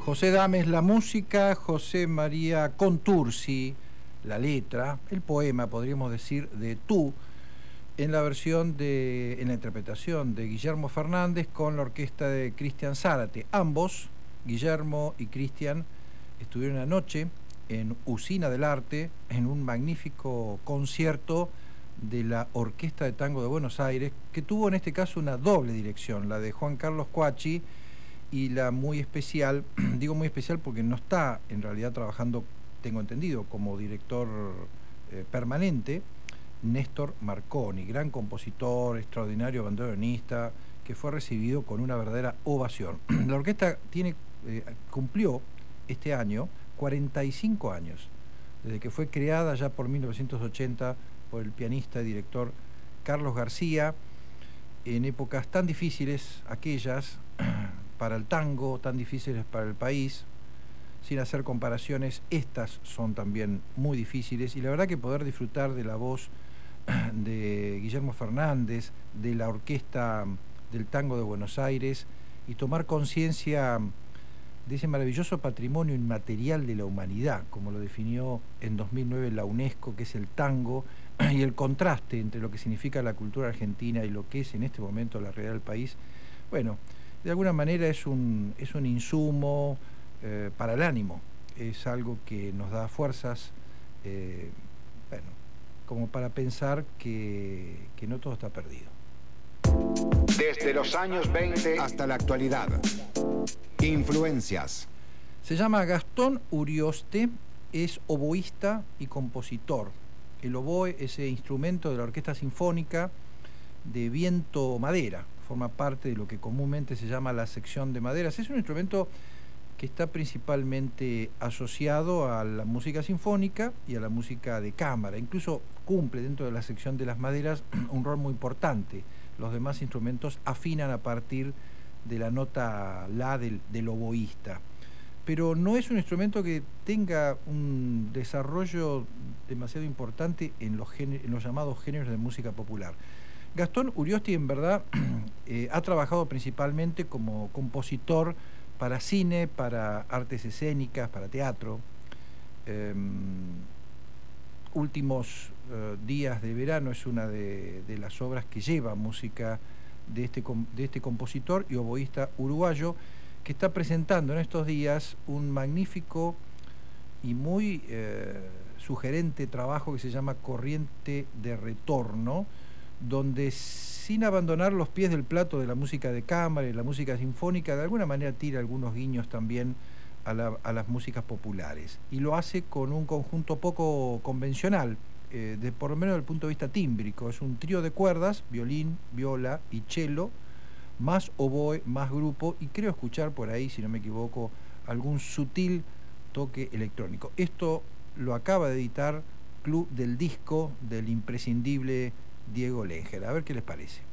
José Dames la música, José María Contursi la letra, el poema, podríamos decir, de Tú, en la interpretación de Guillermo Fernández con la orquesta de Cristian Zárate. Ambos, Guillermo y Cristian, estuvieron anoche en Usina del Arte en un magnífico concierto de la Orquesta de Tango de Buenos Aires, que tuvo en este caso una doble dirección, la de Juan Carlos Coachi y la muy especial, digo muy especial porque no está en realidad trabajando, tengo entendido, como director permanente, Néstor Marconi, gran compositor, extraordinario bandoneonista, que fue recibido con una verdadera ovación. La orquesta cumplió este año 45 años, desde que fue creada ya por 1980 por el pianista y director Carlos García, en épocas tan difíciles, aquellas para el tango, tan difíciles para el país. Sin hacer comparaciones, estas son también muy difíciles, y la verdad que poder disfrutar de la voz de Guillermo Fernández, de la Orquesta del Tango de Buenos Aires, y tomar conciencia de ese maravilloso patrimonio inmaterial de la humanidad, como lo definió en 2009 la UNESCO, que es el tango, y el contraste entre lo que significa la cultura argentina y lo que es en este momento la realidad del país, bueno, de alguna manera es un insumo para el ánimo, es algo que nos da fuerzas, bueno, como para pensar que no todo está perdido. Desde los años 20 hasta la actualidad. Influencias. Se llama Gastón Urioste, es oboísta y compositor. El oboe, ese instrumento de la Orquesta Sinfónica de viento madera, forma parte de lo que comúnmente se llama la sección de maderas. Es un instrumento que está principalmente asociado a la música sinfónica y a la música de cámara. Incluso cumple dentro de la sección de las maderas un rol muy importante. Los demás instrumentos afinan a partir de la nota la del oboísta. Pero no es un instrumento que tenga un desarrollo demasiado importante en los llamados géneros de música popular. Gastón Urioste, en verdad, ha trabajado principalmente como compositor para cine, para artes escénicas, para teatro. Últimos días de verano es una de las obras que lleva música de este compositor y oboísta uruguayo, que está presentando en estos días un magnífico y muy sugerente trabajo que se llama Corriente de Retorno, donde sin abandonar los pies del plato de la música de cámara y la música sinfónica, de alguna manera tira algunos guiños también a las músicas populares. Y lo hace con un conjunto poco convencional, por lo menos desde el punto de vista tímbrico. Es un trío de cuerdas, violín, viola y cello, más oboe, más grupo, y creo escuchar por ahí, si no me equivoco, algún sutil toque electrónico. Esto lo acaba de editar Club del Disco del imprescindible Diego Lenger. A ver qué les parece.